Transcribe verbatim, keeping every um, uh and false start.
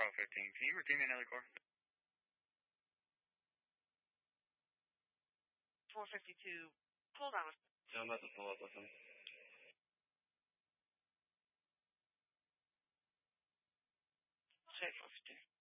Bravo fifteen. Can you repeat me another core? four fifty-two. Hold on. Yeah, I'm about to pull up with him. Say four fifty-two.